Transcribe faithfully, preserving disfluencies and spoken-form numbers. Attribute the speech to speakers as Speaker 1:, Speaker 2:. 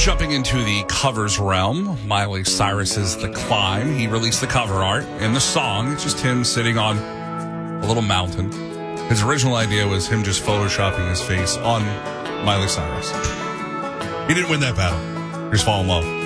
Speaker 1: Jumping into the covers realm, Miley Cyrus's The Climb. He released the cover art and the song. It's just him sitting on a little mountain. His original idea was him just photoshopping his face on Miley Cyrus. He didn't win that battle. Just fall in love.